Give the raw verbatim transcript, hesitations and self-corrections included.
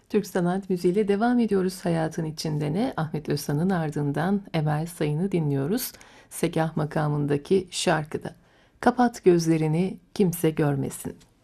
Türk sanat müziğiyle devam ediyoruz. Hayatın içinde ne? Ahmet Özhan'ın ardından Emel Sayın'ı dinliyoruz. Segah makamındaki şarkıda. Kapat gözlerini kimse görmesin.